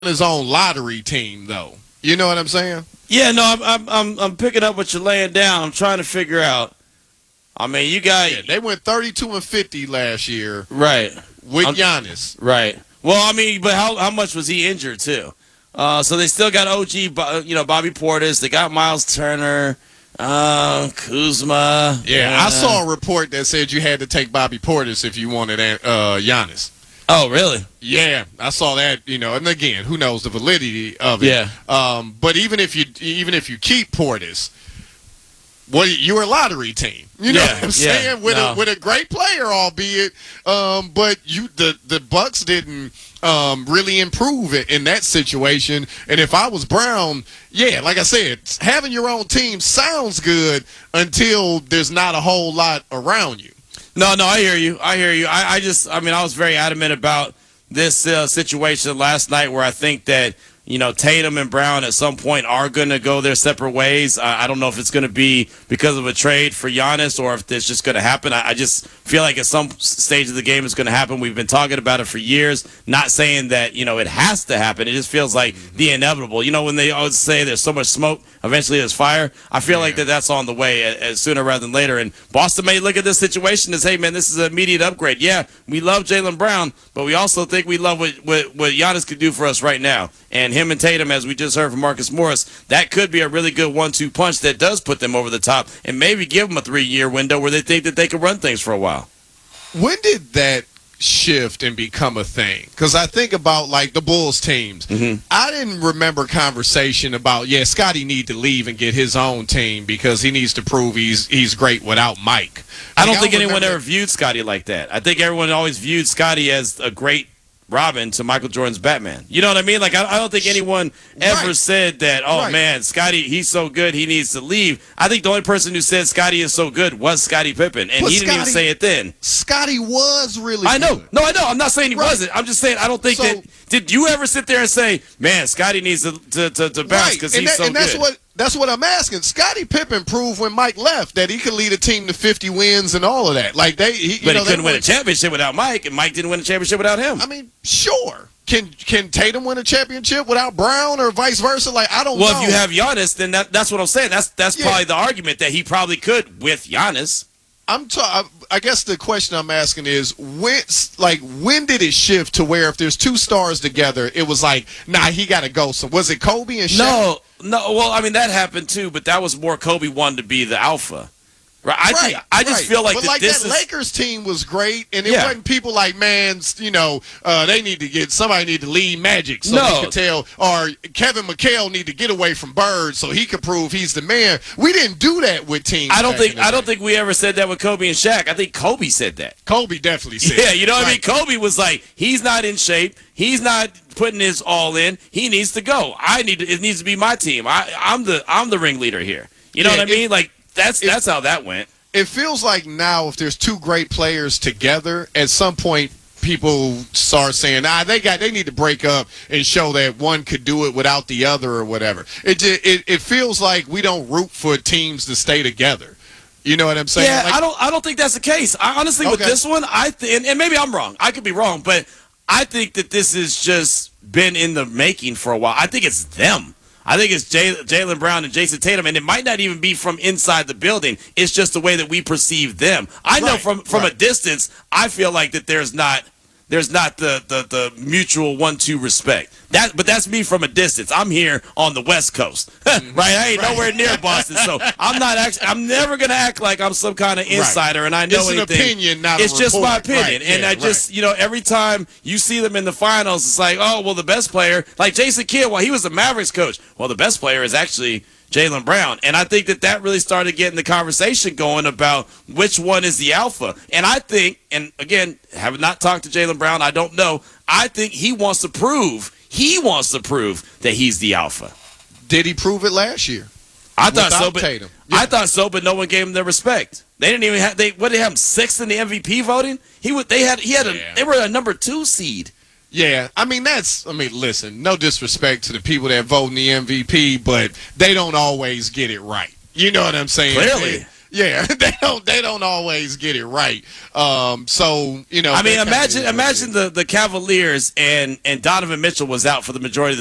his own lottery team, though. You know what I'm saying? Yeah, no, I'm picking up what you're laying down. I'm trying to figure out. I mean, you got they went 32-50 last year, right with Giannis. Right. Well, I mean, but how much was he injured too? So they still got OG, Bobby Portis. They got Miles Turner, Kuzma. Yeah, I saw a report that said you had to take Bobby Portis if you wanted Giannis. Oh, really? Yeah, I saw that. And again, who knows the validity of it? Yeah. But even if you keep Portis, you're a lottery team. You know what I'm saying? With a great player, albeit. But the Bucks didn't really improve it in that situation. And if I was Brown, like I said, having your own team sounds good until there's not a whole lot around you. No, I hear you. I was very adamant about this situation last night where I think that, Tatum and Brown at some point are going to go their separate ways. I don't know if it's going to be because of a trade for Giannis or if it's just going to happen. I just feel like at some stage of the game it's going to happen. We've been talking about it for years, not saying that, it has to happen. It just feels like the inevitable. When they always say there's so much smoke, eventually there's fire. I feel like that's on the way as sooner rather than later. And Boston may look at this situation as, hey, man, this is an immediate upgrade. Yeah, we love Jaylen Brown, but we also think we love what Giannis could do for us right now. And him and Tatum, as we just heard from Marcus Morris, that could be a really good 1-2 punch that does put them over the top and maybe give them a 3-year window where they think that they can run things for a while. When did that shift and become a thing? Because I think about, like, the Bulls teams. Mm-hmm. I didn't remember conversation about, Scotty need to leave and get his own team because he needs to prove he's great without Mike. I don't think anyone ever viewed Scotty like that. I think everyone always viewed Scotty as a great Robin to Michael Jordan's Batman. You know what I mean? Like, I don't think anyone ever said that, man, Scotty, he's so good, he needs to leave. I think the only person who said Scotty is so good was Scottie Pippen, and he didn't even say it then. Scotty was really good. No, I know. I'm not saying he wasn't. I'm just saying I don't think that. Did you ever sit there and say, man, Scotty needs to bounce because he's so good? That's what I'm asking. Scottie Pippen proved when Mike left that he could lead a team to 50 wins and all of that. Like he couldn't win a championship without Mike, and Mike didn't win a championship without him. I mean, sure. Can Tatum win a championship without Brown or vice versa? Like, I don't know. Well, if you have Giannis, then that's what I'm saying. That's probably the argument that he probably could with Giannis. I guess the question I'm asking is when did it shift to where if there's two stars together, it was like, nah, he got to go. So was it Kobe and Shaq? No. Well, I mean that happened too, but that was more Kobe wanted to be the alpha. Right. I just feel like that Lakers team was great, and it wasn't people like, man, they need to somebody need to lead Magic so he could tell, or Kevin McHale need to get away from Bird so he could prove he's the man. We didn't do that with teams. I don't think we ever said that with Kobe and Shaq. I think Kobe said that. Kobe definitely said. Yeah, you know what I mean. Kobe was like, he's not in shape. He's not putting his all in. He needs to go. It needs to be my team. I'm the ringleader here. You know what I mean? Like. That's how that went. It feels like now if there's two great players together, at some point people start saying, they need to break up and show that one could do it without the other or whatever. It feels like we don't root for teams to stay together. You know what I'm saying? Yeah, I don't think that's the case. Honestly, with this one, and maybe I'm wrong. I could be wrong, but I think that this has just been in the making for a while. I think it's them. I think it's Jaylen Brown and Jason Tatum, and it might not even be from inside the building. It's just the way that we perceive them. I know from a distance, I feel like that there's not the mutual 1-2 respect. But that's me from a distance. I'm here on the West Coast, right? I ain't nowhere near Boston, so I'm never gonna act like I'm some kind of insider and I know anything. It's an opinion, not it's a just report. my opinion, and I just every time you see them in the finals, it's like, oh well, the best player, like Jason Kidd, well he was the Mavericks coach. Well, the best player is actually Jaylen Brown. And I think that really started getting the conversation going about which one is the alpha. And I think, and again, have not talked to Jaylen Brown, I don't know. I think he wants to prove that he's the alpha. Did he prove it last year? I thought so, but Tatum. I thought so, but no one gave him the respect. They didn't even have they have him sixth in the MVP voting? They were a number 2 seed. Yeah, listen, no disrespect to the people that vote in the MVP, but they don't always get it right. You know what I'm saying? Clearly. Yeah, they don't always get it right. So, you know. I mean, imagine the Cavaliers and Donovan Mitchell was out for the majority of the